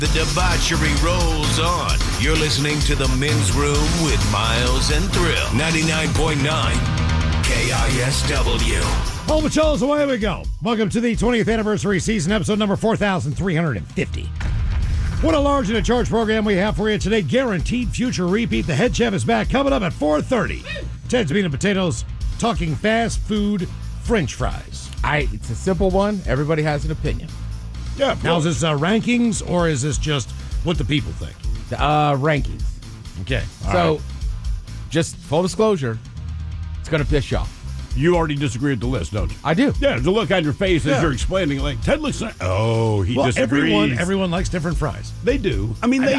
The debauchery rolls on. You're listening to The Men's Room with Miles and Thrill. 99.9 KISW. Home of Chills, away we go. Welcome to the 20th anniversary season, episode number 4,350. What a large and a charge program we have for you today. Guaranteed future repeat. The head chef is back, coming up at 4:30. Ted's Meat and Potatoes, talking fast food French fries. It's a simple one. Everybody has an opinion. Yeah. Now, is this rankings, or is this just what the people think? Rankings. Okay. So, just full disclosure, it's going to piss you off. You already disagree with the list, don't you? I do. Yeah, the look on your face as you're explaining, like, Ted looks like, he disagrees. Everyone likes different fries. They do. I mean,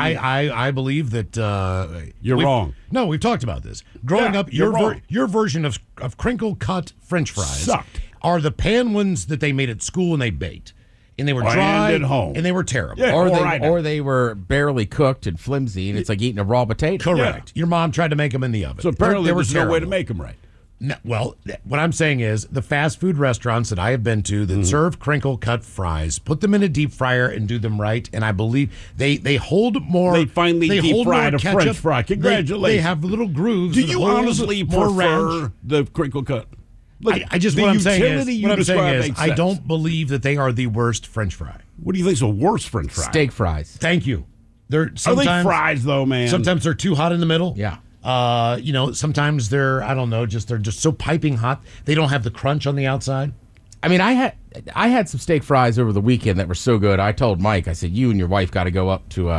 I believe that you're wrong. No, we've talked about this. Growing up, your version of crinkle cut French fries sucked. Are the pan ones that they made at school and they baked. And they were dry and at home. And they were terrible. Yeah, or they were barely cooked and flimsy, and it's like eating a raw potato. Correct. Yeah. Your mom tried to make them in the oven. So apparently there's terrible. no way to make them right. No, well, what I'm saying is the fast food restaurants that I have been to that serve crinkle cut fries, put them in a deep fryer and do them right, and I believe they hold more. They finally deep fried a French fry. Congratulations. They have little grooves. Do you honestly prefer ranch. The crinkle cut? Look, what I'm saying is I don't believe that they are the worst French fry. What do you think is the worst French fry? Steak fries. Thank you. Are they fries though, man? Sometimes they're too hot in the middle. Yeah. Sometimes they're just so piping hot. They don't have the crunch on the outside. I mean, I had some steak fries over the weekend that were so good. I told Mike, I said, you and your wife got to go up to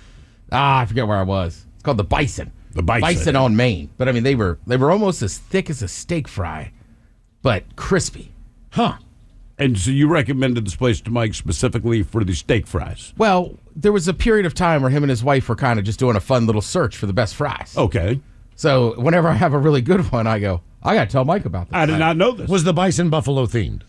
I forget where I was. It's called the Bison. The Bison on Main. But I mean, they were almost as thick as a steak fry, but crispy. Huh. And so you recommended this place to Mike specifically for the steak fries? Well, there was a period of time where him and his wife were kind of just doing a fun little search for the best fries. Okay. So whenever I have a really good one, I go, I got to tell Mike about this. I did not know this. Was the Bison buffalo themed?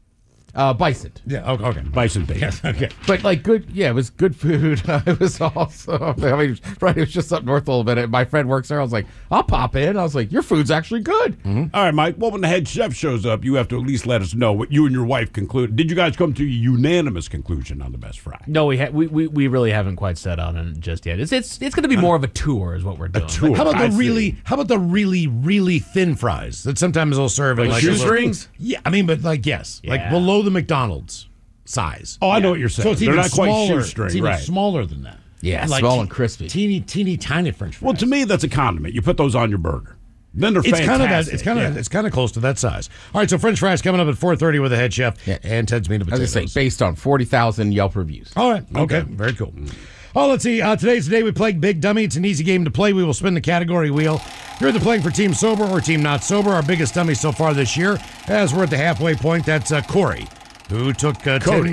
Bison. Yeah, okay. Bison bacon. Yes, okay. But like good, yeah, it was good food. It was also, I mean, right, it was just up north a little bit. My friend works there. I was like, I'll pop in. I was like, your food's actually good. Mm-hmm. All right, Mike. Well, when the head chef shows up, you have to at least let us know what you and your wife concluded. Did you guys come to a unanimous conclusion on the best fry? No, we really haven't quite set on it just yet. It's going to be more of a tour, is what we're doing. A tour. How about the really thin fries that sometimes they'll serve in like shoestrings? Yeah, I mean, but like like below the McDonald's size. Oh, I know what you're saying. So it's They're even not quite smaller. shoestring, It's even right? smaller than that. Yeah, like small and crispy. Teeny tiny French fries. Well, to me, that's a condiment. You put those on your burger. Then they're it's fantastic. It's kind of close to that size. All right, so French fries coming up at 4:30 with the head chef and Ted's Meat and Potatoes. I was going to say, based on 40,000 Yelp reviews. All right, okay. Very cool. Oh, let's see. Today's the day we play Big Dummy. It's an easy game to play. We will spin the category wheel. You're either playing for Team Sober or Team Not Sober. Our biggest dummy so far this year, as we're at the halfway point, that's Corey, who took Cody.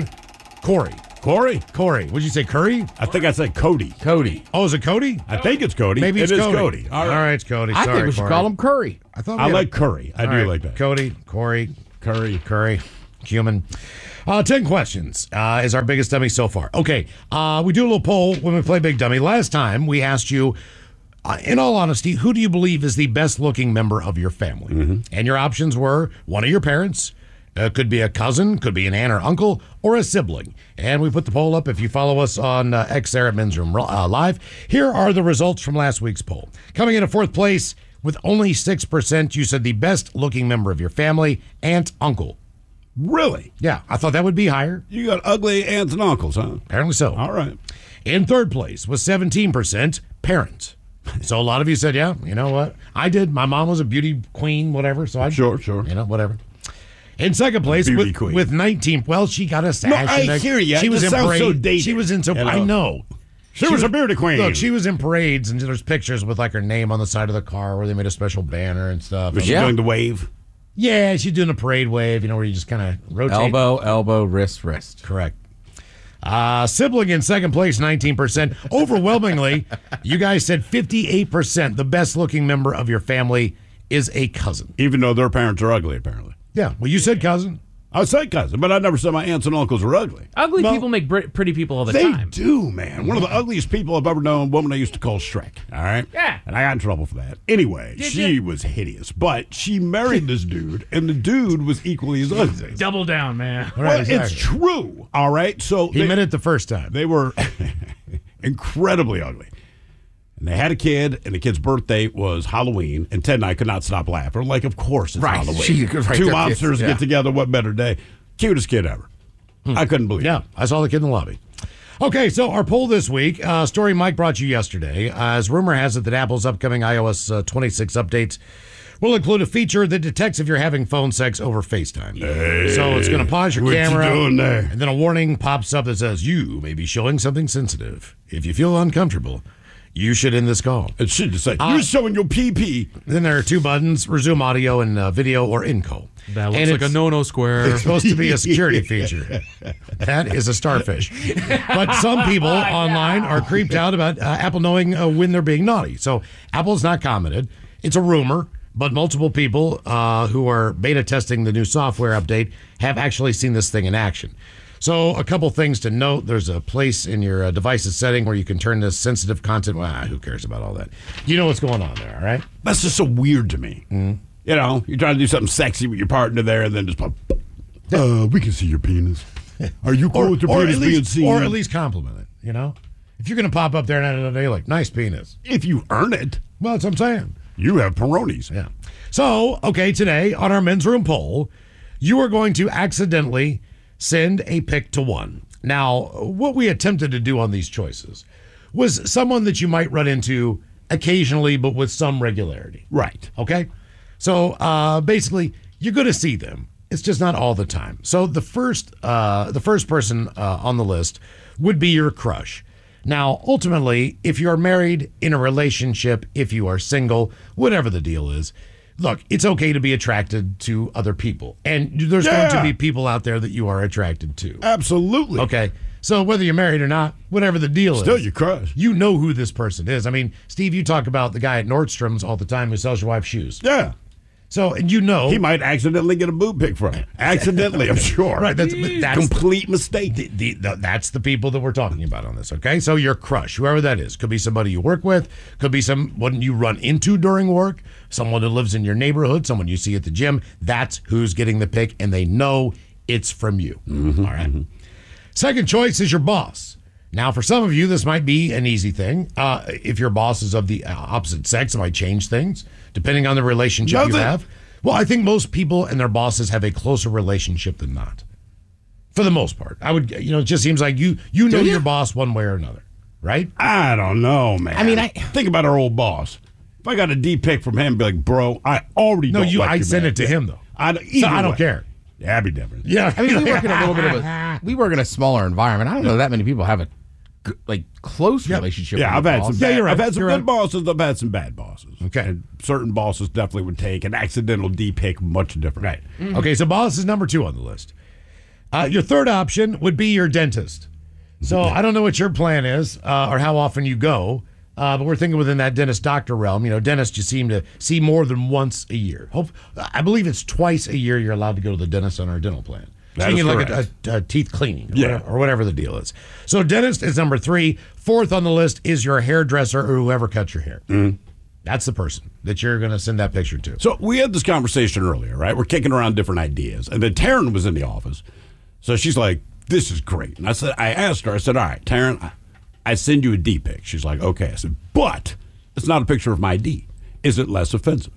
Corey. Would you say Curry? I think I said Cody. Oh, is it Cody? I think it's Cody. Maybe it's Cody. All right, it's Cody. I Sorry, think we should Corey. call him Curry. I like Curry. I do like that. Cody, Corey, Curry, human. 10 questions is our biggest dummy so far. Okay, we do a little poll when we play Big Dummy. Last time we asked you, in all honesty, who do you believe is the best looking member of your family? Mm-hmm. And your options were one of your parents, could be a cousin, could be an aunt or uncle, or a sibling. And we put the poll up if you follow us on X there at Men's Room Live. Here are the results from last week's poll. Coming in at fourth place with only 6%, you said the best looking member of your family, aunt, uncle. Really? Yeah, I thought that would be higher. You got ugly aunts and uncles, huh? Apparently so. All right. In third place with 17%, parent. So a lot of you said, yeah, you know what? I did. My mom was a beauty queen, whatever. So I Sure. You know, whatever. In second place with 19. Well, she got a sash. No, I hear you. She was in sounds parade. so dated. She was in so. I know. She was a beauty queen. Look, she was in parades, and there's pictures with like her name on the side of the car where they made a special banner and stuff. Was she doing the wave? Yeah, she's doing a parade wave. You know, where you just kind of rotate. Elbow, wrist. Correct. Sibling in second place, 19%. Overwhelmingly, you guys said 58%. The best looking member of your family is a cousin. Even though their parents are ugly, apparently. Yeah. Well, you said cousin. I was second cousin, but I never said my aunts and uncles were ugly. Ugly people make pretty people all the They time. do, man. One of the ugliest people I've ever known, a woman I used to call Shrek. All right? Yeah. And I got in trouble for that. Anyway, she was hideous, but she married this dude, and the dude was equally as ugly. Double down, man. Well, exactly. it's true. All right? So He meant it the first time. they were incredibly ugly. And they had a kid, and the kid's birthday was Halloween, and Ted and I could not stop laughing. We're like, of course it's Right. Halloween. Right, Two they're monsters kids, yeah. get together, what better day? Cutest kid ever. I couldn't believe Yeah, it. I saw the kid in the lobby. Okay, so our poll this week, story Mike brought you yesterday, as rumor has it that Apple's upcoming iOS 26 updates will include a feature that detects if you're having phone sex over FaceTime. So it's going to pause your what you camera, doing there? and then a warning pops up that says, you may be showing something sensitive. If you feel uncomfortable, you should end this call. It should just say, you're showing your PP. Then there are two buttons, resume audio and video or end call. That looks And like a it's- no-no square. It's supposed to be a security feature. That is a starfish. But some people online are creeped out about Apple knowing when they're being naughty. So Apple's not commented. It's a rumor, but multiple people who are beta testing the new software update have actually seen this thing in action. So a couple things to note. There's a place in your device's setting where you can turn this sensitive content. Well, who cares about all that? You know what's going on there, all right? That's just so weird to me. Mm-hmm. You know, you're trying to do something sexy with your partner there, and then just pop. We can see your penis. Are you cool with your penis being seen? Or at least compliment it, you know? If you're going to pop up there and day like, nice penis. if you earn it, Well, that's what I'm saying. you have Peronis. Yeah. So, okay, today on our men's room poll, you are going to accidentally send a pic to one. Now, what we attempted to do on these choices was someone that you might run into occasionally, but with some regularity. Right. Okay? So basically, you're going to see them. It's just not all the time. So the first person on the list would be your crush. Now, ultimately, if you're married, in a relationship, if you are single, whatever the deal is, look, it's okay to be attracted to other people. And there's going to Yeah. be people out there that you are attracted to. Absolutely. Okay? So whether you're married or not, whatever the deal Still is. your crush. You know who this person is. I mean, Steve, you talk about the guy at Nordstrom's all the time who sells your wife shoes. Yeah. So, and you know. He might accidentally get a boob pic from him. Accidentally, I'm sure. Right, that's complete mistake. That's the people that we're talking about on this, okay? So your crush, whoever that is, could be somebody you work with, could be someone you run into during work, someone who lives in your neighborhood, someone you see at the gym. That's who's getting the pic, and they know it's from you. All right. Second choice is your boss. Now, for some of you, this might be an easy thing. If your boss is of the opposite sex, it might change things depending on the relationship you Does it? have. Well, I think most people and their bosses have a closer relationship than not. For the most part, I would, it just seems like you know your boss one way or another, right? I don't know, man. I mean, think about our old boss. If I got a D pic from him, be like, bro, I already No, don't like I you, sent man. it to him though. I I don't care. Yeah, that'd be different. Yeah, I mean, we work in a little bit of we work in a smaller environment. I don't know that many people have a close relationship. Yeah, with I've had their some. boss. Yeah, Bad, you're right. I've had some You're good right. bosses. I've had some bad bosses. Okay. and certain bosses definitely would take an accidental D pic much different. Right. Okay, so boss is number 2 on the list. Your third option would be your dentist. So I don't know what your plan is or how often you go, but we're thinking within that dentist-doctor realm. Dentists you seem to see more than once a year. I believe it's twice a year you're allowed to go to the dentist on our dental plan. That you is can get correct. a teeth cleaning Yeah. or whatever the deal is. So dentist is number 3. Fourth on the list is your hairdresser or whoever cuts your hair. That's the person that you're going to send that picture to. So we had this conversation earlier, right? We're kicking around different ideas, and then Taryn was in the office, so she's like, "This is great." And I asked her, I said, "All right, Taryn, I send you a D pic." She's like, "Okay." I said, "But it's not a picture of my D. Is it less offensive?"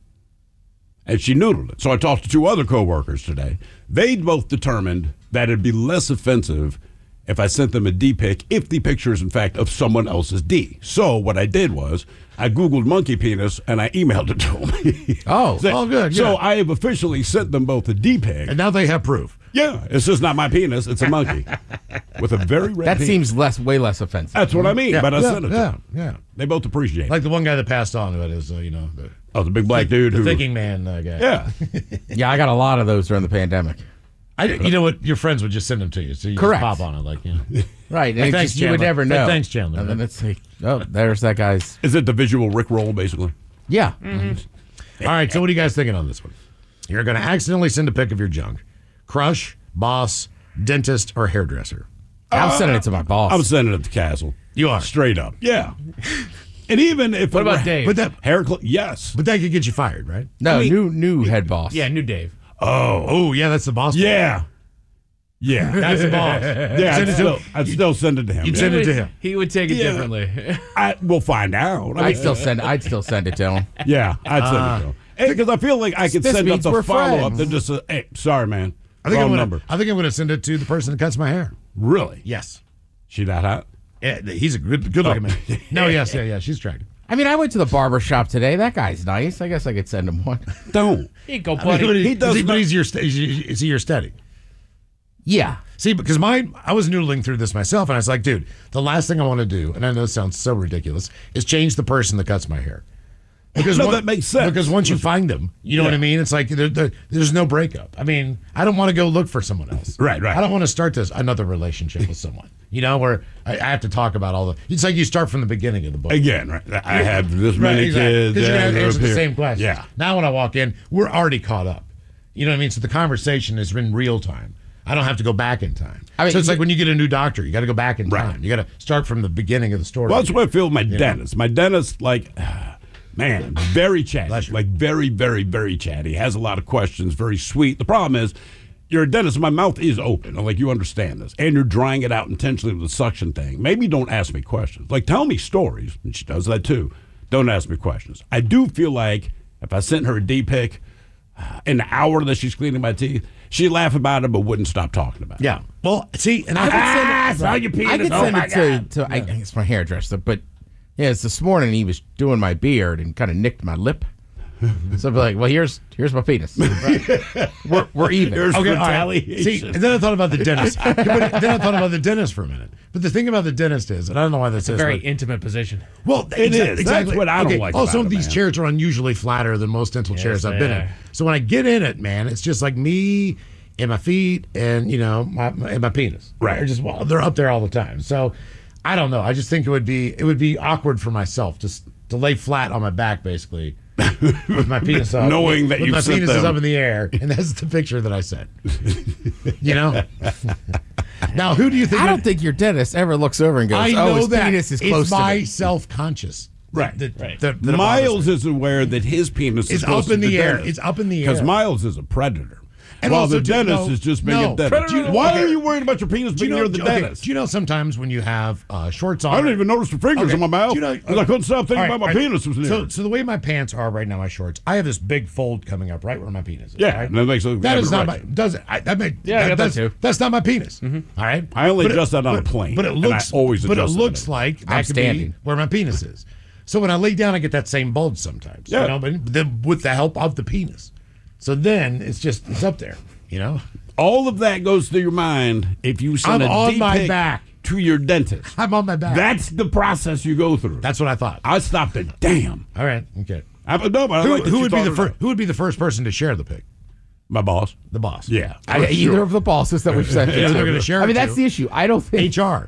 And she noodled it. So I talked to 2 other coworkers today. They both determined that it'd be less offensive if I sent them a D pic if the picture is in fact of someone else's D. So what I did was I Googled monkey penis and I emailed it to them. Oh, good, So yeah. I have officially sent them both a D pic. And now they have proof. Yeah, it's just not my penis; it's a monkey with a very red. That penis. seems way less offensive. That's what I mean. But I sent it to them. Yeah. They both appreciate it. Like the one guy that passed on, that is, the The big black dude who. thinking man guy. Yeah, Yeah, I got a lot of those during the pandemic. You know what? Your friends would just send them to you, so you Correct. just pop on it, Right. Hey, And thanks, you would Chandler. never Hey, know. thanks, Chandler. And then it's like, oh, there's that guy's. is it the visual Rickroll basically? Yeah. All right, so what are you guys thinking on this one? You're going to accidentally send a pic of your junk. crush, boss, dentist, or hairdresser? I'm sending it to my boss. I'm sending it to Castle. You are. Straight up. Yeah. And even if What about Dave? But that yes. but that could get you fired, right? no, new head boss. Yeah, new Dave. Oh, yeah, that's the boss. Yeah. Yeah. That's the boss. Yeah, I'd still send it to him. You'd send it to him. He would take it Yeah. differently. We'll find out. I'd still send it to him. Yeah, I'd send it to him. Because I feel like I could This send up means the we're follow-up friends. that just says, hey, sorry, man. I think Wrong I'm number. going to send it to the person that cuts my hair. Really? Yes. She that hot? Yeah, he's a good looking man. No, yes, yeah, she's attractive. I mean, I went to the barber shop today. That guy's nice. I guess I could send him one. Don't. Here you go, But buddy. he does not- he's your is he your steady? Yeah. See, because I was noodling through this myself, and I was like, dude, the last thing I want to do, and I know it sounds so ridiculous, is change the person that cuts my hair. Because No, that makes sense. Because once you find them, you know what I mean? It's like there's no breakup. I mean, I don't want to go look for someone else. Right. I don't want to start another relationship with someone. You know, where I have to talk about all the. It's like you start from the beginning of the book. Again, right? I have this many kids. Because you're going to they're answer up the here. same question. Yeah. Now when I walk in, we're already caught up. You know what I mean? So the conversation is in real time. I don't have to go back in time. I mean, so it's like when you get a new doctor, you got to go back in Right. time. You got to start from the beginning of the story. Well, that's what I feel with my dentist. My dentist, like, man, very chatty. Pleasure. Like, very, very, very chatty. Has a lot of questions, very sweet. The problem is, you're a dentist, my mouth is open. Like, you understand this. And you're drying it out intentionally with the suction thing. Maybe don't ask me questions. Like, tell me stories. And she does that too. Don't ask me questions. I do feel like if I sent her a D-pic in the hour that she's cleaning my teeth, she'd laugh about it but wouldn't stop talking about it. Yeah. Well, see, and I could send it, your penis. I could Oh send my it to I guess my hairdresser, but yeah, it's this morning he was doing my beard and kind of nicked my lip. So I'd be like, well, here's my penis. We're even. There's okay, all right. retaliation. See, and then I thought about the dentist. Then I thought about the dentist for a minute. But the thing about the dentist is, and I don't know why this is. Very but- intimate position. Well, It is. That's what I don't like Oh, about some of it, these man. chairs are unusually flatter than most dental chairs I've they been in. are. So when I get in it, man, it's just like me and my feet and my penis. Right. They're up there all the time. So I don't know. I just think it would be awkward for myself to lay flat on my back basically with my penis up, Knowing that with you've my sent penis is them. up in the air, and that's the picture that I sent. You know. Now, who do you think? I don't think your dentist ever looks over and goes, I "Oh, know his that penis is close it's to my me." self-conscious. Right. That bothers Miles me. is aware that his penis is It's close up in to the air. dentist. It's up in the Because air. Miles is a predator. And while also, the dentist is just being a dentist. Why are you worried about your penis being near the dentist? Do you know sometimes when you have shorts on? I don't even notice the fingers Okay. in my mouth. Do you know- because I couldn't stop thinking All right, about my all right. penis was near. So the way my pants are right now, my shorts, I have this big fold coming up right where my penis is. Yeah, right? and that makes it that is not my. erection. Does it? I mean, Yeah, I got that that's, too. that's not my penis. All right. I only But adjust that on a plane, But it and I looks. always But it adjust looks that. like that I'm could be standing. where my penis is. So when I lay down, I get that same bulge sometimes. Yeah. You know, but then with the help of the penis. So then it's up there. You know. All of that goes through your mind if you send I'm a on dick my pic back. to your dentist. I'm on my back. That's the process you go through. That's what I thought. I stopped at damn. All right. Okay. No, but I like that Who you would be thought the of first? that. Who would be the first person to share the pic? My boss. The boss. Yeah. Either of the bosses that we've sent. They're going to share. I mean, it that's to the issue. I don't think. HR.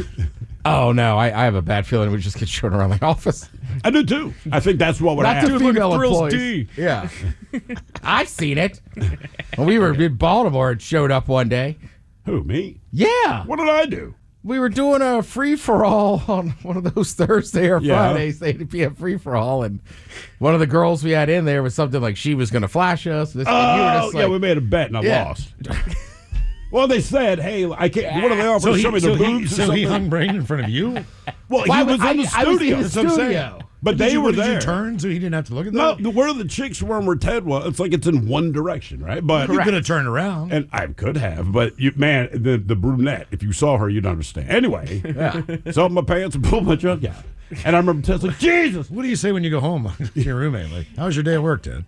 Oh no, I have a bad feeling we just get shown around the office. I do too. I think that's what would Not happen. to female Thrills employees. D. Yeah, I've seen it. When we were in Baltimore, it showed up one day. Who, me? Yeah, What did I do? we were doing a free for all on one of those Thursday or Yeah. Fridays, 8 p.m. free for all, and one of the girls we had in there was something like she was going to flash us. This, and you were Oh, just yeah, like, we made a bet and I Yeah. lost. Well, they said, hey, I can't. What do they offer? So to show me the boobs or so he something? hung brain in front of you. Well, Why he would- was in the I was in studio. the That's what I'm saying. studio. But they were Did there. you turn so he didn't have to look at No, that? where the chicks were and where Ted was, it's like it's in one direction, right? But You could have turned around. and I could have, but you, man, the brunette, if you saw her, you'd understand. Anyway, so my pants and pulled my junk out. And I remember Ted's like, Jesus. What do you say when you go home to your roommate? Like, how was your day at work, Ted?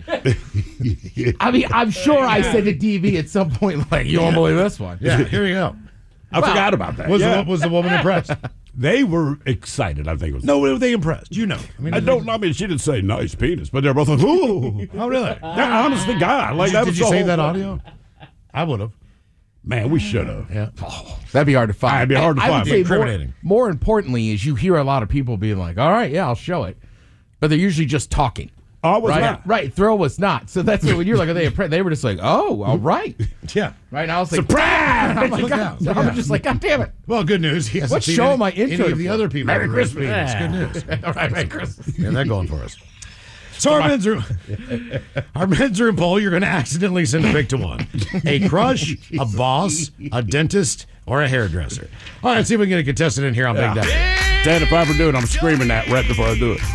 I mean, I'm sure I said to DV at some point, like, you won't believe this one. Yeah, here you go. I forgot about that. Was, Yeah. was the woman impressed? They were excited, I think it was. No, were they impressed? You know. I mean, I don't know. I mean, she didn't say nice penis, but they're both like, ooh. Oh, really? Yeah, honest to God. Like, that Did was you the save whole that thing. audio? I would have. Man, we should have. Yeah. That'd be hard to find. It'd be hard to I find. would say Incriminating. more importantly is you hear a lot of people being like, all right, yeah, I'll show it. But they're usually just talking. Oh, I was Right, not. right. Thrill was not. So that's when you're like, are they impressed? They were just like, oh, all right. Yeah. Right. And I was like, Surprise! I'm like, Look God, out. so I'm just like, God damn it. Well, good news. He hasn't What seen show any, am I any into of the for? other people. Merry in the Christmas. room. It's good news. All right, Merry Christmas. Yeah, that going for us. So our men's room poll, you're going to accidentally send a pick to one. A crush, a boss, a dentist, or a hairdresser. All right, let's see if we can get a contestant in here on Big Daddy. Dan, if I ever do it, I'm screaming that right before I do it.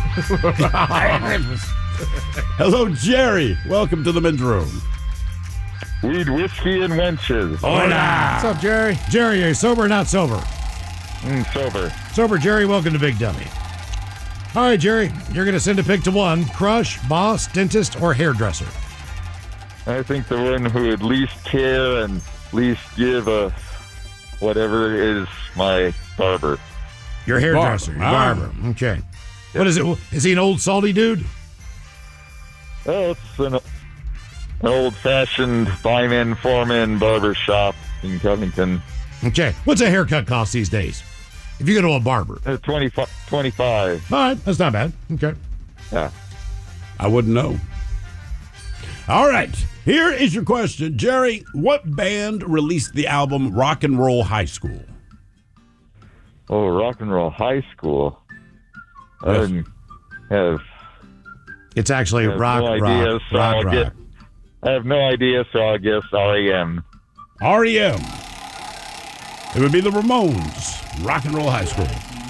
Hello, Jerry. Welcome to the men's room. Weed, whiskey, and wenches. What's up, Jerry? Jerry, are you sober or not sober? Sober. Sober, Jerry, welcome to Big Dummy. All right, Jerry, you're going to send a pick to one. Crush, boss, dentist, or hairdresser? I think the one who would least care and least give a whatever is my barber. Your hairdresser, your barber. Okay. What is it? Is he an old salty dude? Oh, it's an old-fashioned fireman, foreman barber shop in Covington. Okay. What's a haircut cost these days? If you go to a barber. 25. All right, that's not bad. Okay. Yeah. I wouldn't know. All right. Here is your question. Jerry, what band released the album Rock and Roll High School? Oh, Rock and Roll High School. I Yes. didn't have It's actually no rock, idea, rock, so rock, I'll rock. I have no idea, so I'll guess REM. REM. It would be the Ramones. Rock and Roll High School.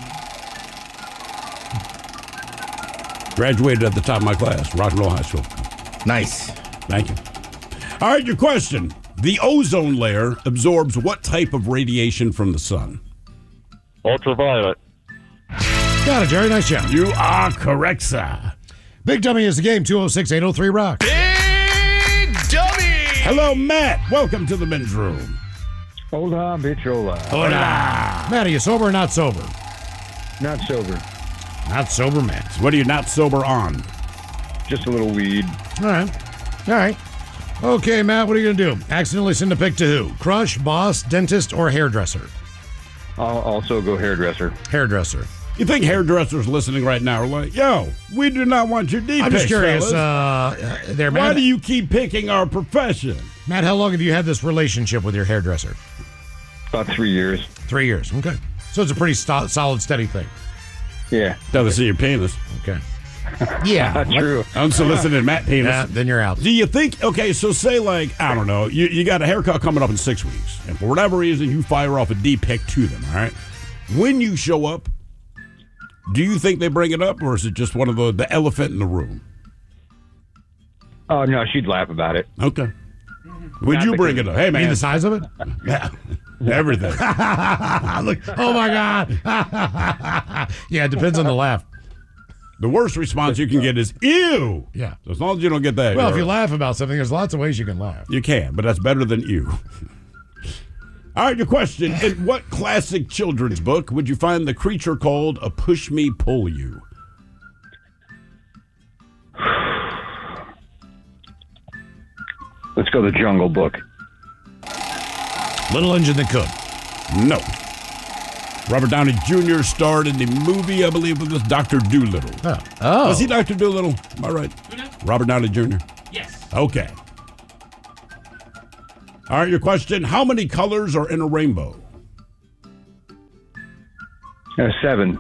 Graduated at the top of my class. Rock and Roll High School. Nice. Thank you. All right, your question. The ozone layer absorbs what type of radiation from the sun? Ultraviolet. Got it, Jerry. Nice job. You are correct, sir. Big Dummy is the game. 206-803-ROCK. Big Dummy. Hello, Matt. Welcome to the men's room. Hold on, bitch, hold on. Matt, are you sober or not sober? Not sober. Not sober, Matt. What are you not sober on? Just a little weed. All right. All right. Okay, Matt, what are you going to do? Accidentally send a pick to who? Crush, boss, dentist, or hairdresser? I'll also go hairdresser. Hairdresser. You think hairdressers listening right now are like, yo, we do not want your D I'm just picks, curious. fellas. There, Why Matt. do you keep picking our profession? Matt, how long have you had this relationship with your hairdresser? About 3 years. 3 years. Okay. So it's a pretty solid, steady thing. Yeah, Doesn't see your penis. Okay. Yeah. true. Unsolicited Matt penis. Yeah, then you're out. Do you think, okay, so say like, I don't know, you got a haircut coming up in 6 weeks, and for whatever reason, you fire off a D pick to them, all right? When you show up, do you think they bring it up, or is it just one of the elephant in the room? Oh, no, she'd laugh about it. Okay. Would you bring it up? Hey, You mean man. the size of it? Yeah. Everything. Look, oh my God. Yeah, it depends on the laugh. The worst response you can get is, ew. Yeah. So as long as you don't get that. Well, if you're you laugh about something, there's lots of ways you can laugh. You can, but that's better than you. All right, your question. In what classic children's book would you find the creature called a push me, pull you? Let's go the Jungle Book. Little engine that could. No. Robert Downey Jr. starred in the movie, I believe it was Dr. Doolittle. Oh. Was he Dr. Doolittle? Am I right? Robert Downey Jr.? Yes. Okay. All right, your question. How many colors are in a rainbow? 7.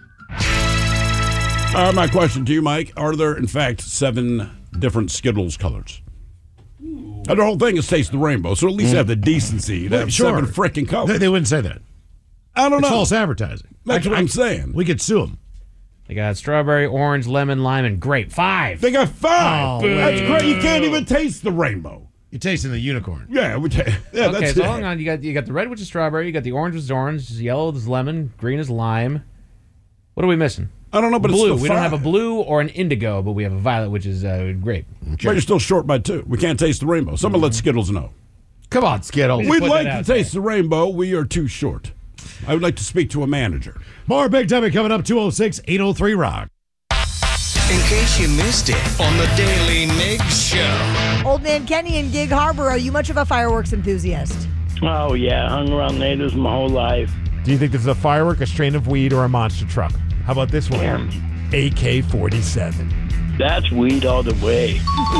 My question to you, Mike. Are there, in fact, 7 different Skittles colors? And the whole thing is taste the rainbow, so at least have the decency to have 7 freaking colors. They wouldn't say that. I don't It's know. false advertising. That's what I'm saying. We could sue them. They got strawberry, orange, lemon, lime, and grape. 5. They got 5. Oh, That's great. You can't even taste the rainbow. You're tasting the unicorn. Yeah, Okay, that's so it. hang on. You got the red, which is strawberry. You got the orange, which is orange. Yellow is lemon. Green is lime. What are we missing? I don't know, but Blue. it's We still don't have a 5. blue or an indigo, but we have a violet, which is grape. But you're still short by 2. We can't taste the rainbow. Someone let Skittles know. Come on, Skittles. We'd put like that to out taste the rainbow. We are too short. I would like to speak to a manager. More Big Dummy coming up. 206-803-ROCK. In case you missed it on the Daily Mix Show. Old Man Kenny in Gig Harbor, are you much of a fireworks enthusiast? Oh, yeah. Hung around natives my whole life. Do you think this is a firework, a strain of weed, or a monster truck? How about this one? AK-47. That's weed all the way.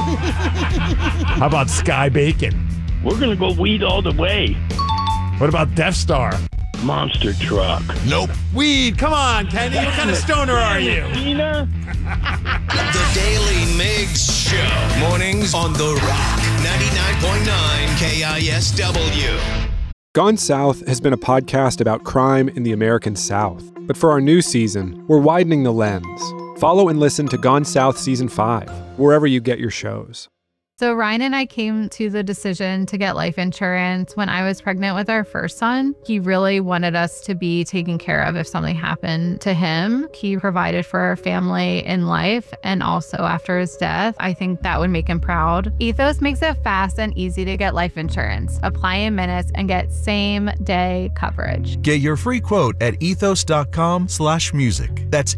How about Sky Bacon? We're going to go weed all the way. What about Death Star? Monster truck. Nope. Weed, come on, Kenny. What kind of stoner are you? Tina? The Daily Migs Show. Mornings on The Rock. 99.9 KISW. Gone South has been a podcast about crime in the American South. But for our new season, we're widening the lens. Follow and listen to Gone South Season 5, wherever you get your shows. So Ryan and I came to the decision to get life insurance when I was pregnant with our first son. He really wanted us to be taken care of if something happened to him. He provided for our family in life and also after his death. I think that would make him proud. Ethos makes it fast and easy to get life insurance. Apply in minutes and get same-day coverage. Get your free quote at ethos.com/music. That's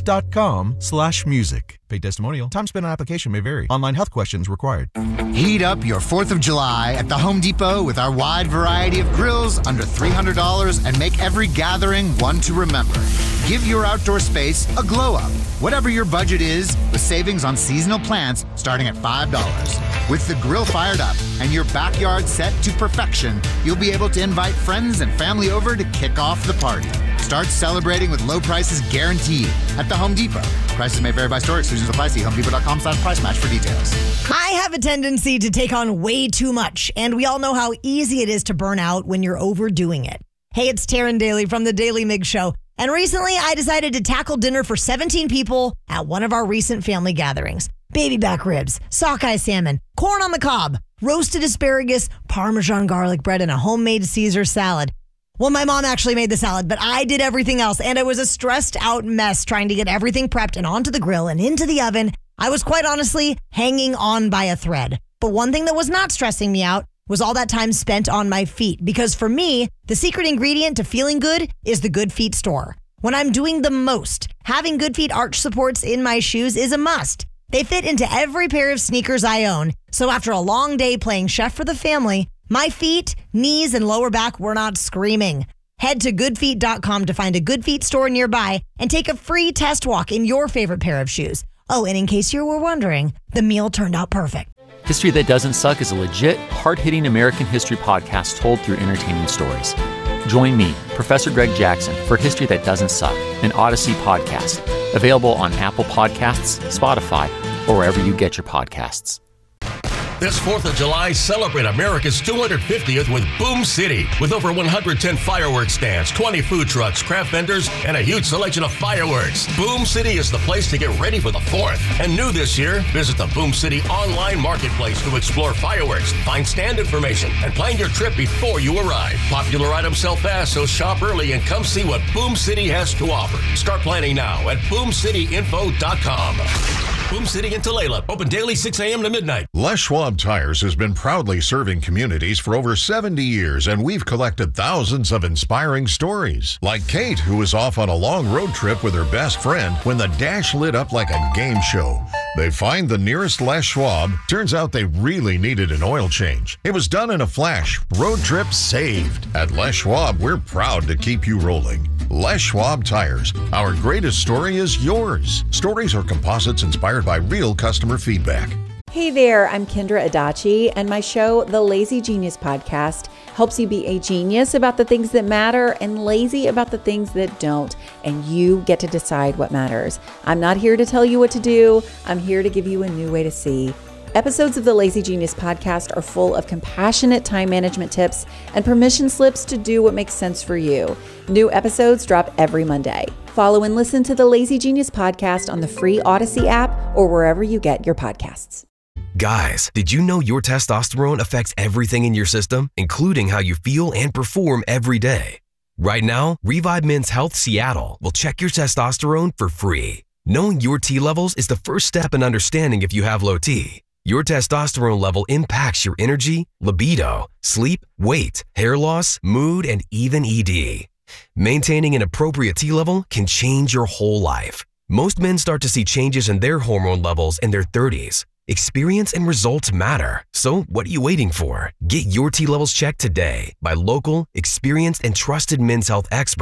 ethos.com/music. Paid testimonial. Time spent on application may vary. Online health questions required. Heat up your 4th of July at the Home Depot with our wide variety of grills under $300 and make every gathering one to remember. Give your outdoor space a glow up, whatever your budget is, with savings on seasonal plants starting at $5. With the grill fired up and your backyard set to perfection, you'll be able to invite friends and family over to kick off the party. Start celebrating with low prices guaranteed at the Home Depot. Prices may vary by store. Exclusions apply. See HomeDepot.com/price match for details. I have a tendency to take on way too much, and we all know how easy it is to burn out when you're overdoing it. Hey, it's Taryn Daly from The Daily Mig Show, and recently I decided to tackle dinner for 17 people at one of our recent family gatherings. Baby back ribs, sockeye salmon, corn on the cob, roasted asparagus, Parmesan garlic bread, and a homemade Caesar salad. Well, my mom actually made the salad, but I did everything else, and it was a stressed out mess trying to get everything prepped and onto the grill and into the oven. I was quite honestly hanging on by a thread. But one thing that was not stressing me out was all that time spent on my feet, because for me, the secret ingredient to feeling good is the Good Feet store. When I'm doing the most, having Good Feet arch supports in my shoes is a must. They fit into every pair of sneakers I own, so after a long day playing chef for the family, my feet, knees, and lower back were not screaming. Head to goodfeet.com to find a Good Feet store nearby and take a free test walk in your favorite pair of shoes. Oh, and in case you were wondering, the meal turned out perfect. History That Doesn't Suck is a legit, hard-hitting American history podcast told through entertaining stories. Join me, Professor Greg Jackson, for History That Doesn't Suck, an Odyssey podcast. Available on Apple Podcasts, Spotify, or wherever you get your podcasts. This 4th of July, celebrate America's 250th with Boom City. With over 110 fireworks stands, 20 food trucks, craft vendors, and a huge selection of fireworks. Boom City is the place to get ready for the 4th. And new this year, visit the Boom City online marketplace to explore fireworks, find stand information, and plan your trip before you arrive. Popular items sell fast, so shop early and come see what Boom City has to offer. Start planning now at boomcityinfo.com. Boom City in Tulalip, open daily 6 a.m. to midnight. Les Schwab Tires has been proudly serving communities for over 70 years, and we've collected thousands of inspiring stories. Like Kate, who was off on a long road trip with her best friend when the dash lit up like a game show. They find the nearest Les Schwab. Turns out they really needed an oil change. It was done in a flash. Road trip saved. At Les Schwab, we're proud to keep you rolling. Les Schwab Tires. Our greatest story is yours. Stories are composites inspired by real customer feedback. Hey there, I'm Kendra Adachi, and my show, The Lazy Genius Podcast, helps you be a genius about the things that matter and lazy about the things that don't, and you get to decide what matters. I'm not here to tell you what to do. I'm here to give you a new way to see. Episodes of the Lazy Genius Podcast are full of compassionate time management tips and permission slips to do what makes sense for you. New episodes drop every Monday. Follow and listen to the Lazy Genius Podcast on the free Odyssey app or wherever you get your podcasts. Guys, did you know your testosterone affects everything in your system, including how you feel and perform every day? Right now, Revive Men's Health Seattle will check your testosterone for free. Knowing your T levels is the first step in understanding if you have low T. Your testosterone level impacts your energy, libido, sleep, weight, hair loss, mood, and even ED. Maintaining an appropriate T level can change your whole life. Most men start to see changes in their hormone levels in their 30s. Experience and results matter. So what are you waiting for? Get your T levels checked today by local, experienced, and trusted men's health experts.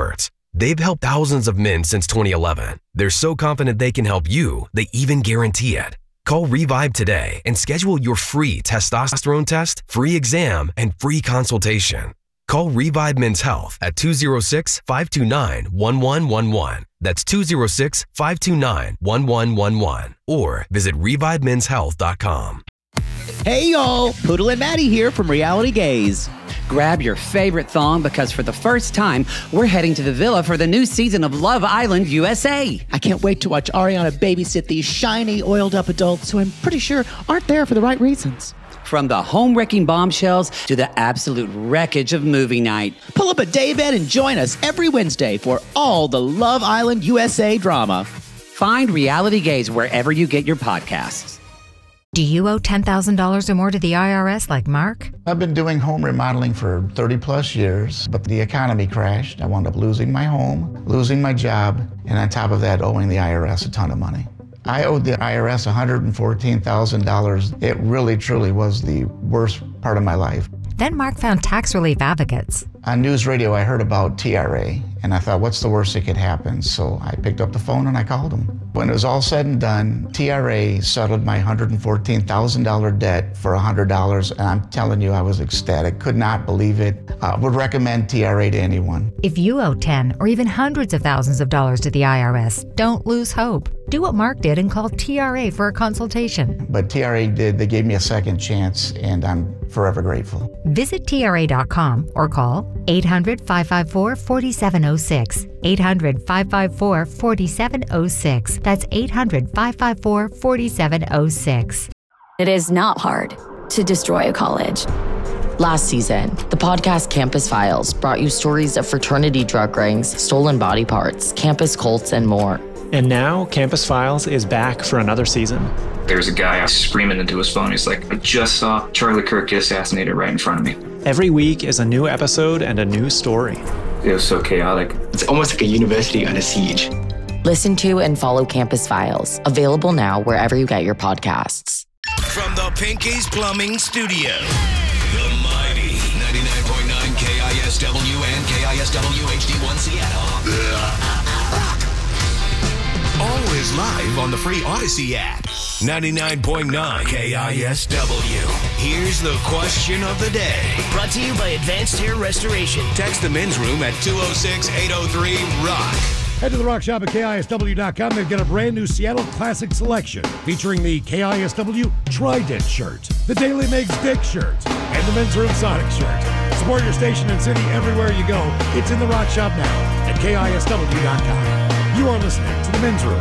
They've helped thousands of men since 2011. They're so confident they can help you, they even guarantee it. Call Revive today and schedule your free testosterone test, free exam, and free consultation. Call Revive Men's Health at 206-529-1111. That's 206-529-1111. Or visit ReviveMen'sHealth.com. Hey y'all, Poodle and Maddie here from Reality Gaze. Grab your favorite thong because for the first time, we're heading to the villa for the new season of Love Island USA. I can't wait to watch Ariana babysit these shiny, oiled-up adults who I'm pretty sure aren't there for the right reasons. From the home-wrecking bombshells to the absolute wreckage of movie night. Pull up a daybed and join us every Wednesday for all the Love Island USA drama. Find Reality Gaze wherever you get your podcasts. Do you owe $10,000 or more to the IRS like Mark? I've been doing home remodeling for 30 plus years, but the economy crashed. I wound up losing my home, losing my job, and on top of that, owing the IRS a ton of money. I owed the IRS $114,000. It really, truly was the worst part of my life. Then Mark found tax relief advocates. On news radio, I heard about TRA, and I thought, what's the worst that could happen? So I picked up the phone and I called them. When it was all said and done, TRA settled my $114,000 debt for $100, and I'm telling you, I was ecstatic. Could not believe it. Would recommend TRA to anyone. If you owe 10 or even hundreds of thousands of dollars to the IRS, don't lose hope. Do what Mark did and call TRA for a consultation. But TRA did. They gave me a second chance, and I'm forever grateful. Visit TRA.com or call 800-554-4706. 800-554-4706. That's 800-554-4706. It is not hard to destroy a college. Last season, the podcast Campus Files brought you stories of fraternity drug rings, stolen body parts, campus cults, and more. And now, Campus Files is back for another season. There's a guy screaming into his phone. He's like, I just saw Charlie Kirk get assassinated right in front of me. Every week is a new episode and a new story. It was so chaotic. It's almost like a university under siege. Listen to and follow Campus Files. Available now wherever you get your podcasts. From the Pinky's Plumbing Studio, the mighty 99.9 KISW and KISW HD1 Seattle. Always live on the free Odyssey app. 99.9 KISW. Here's the question of the day. Brought to you by Advanced Hair Restoration. Text the men's room at 206-803-ROCK. Head to the rock shop at KISW.com. They've got a brand new Seattle Classic selection featuring the KISW Trident shirt, the Daily Migs Dick shirt, and the Men's Room Sonic shirt. Support your station and city everywhere you go. It's in the rock shop now at KISW.com. You are listening to the Men's Room